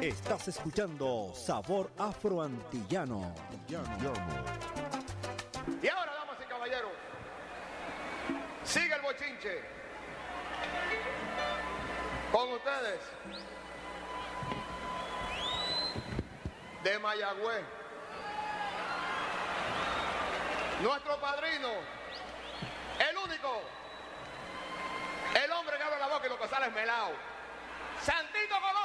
Estás escuchando Sabor Afroantillano. Y ahora, damas y caballeros, sigue el bochinche. Con ustedes, de Mayagüez, nuestro padrino, el único, el hombre que abre la boca y lo que sale es melao, Santito Colón.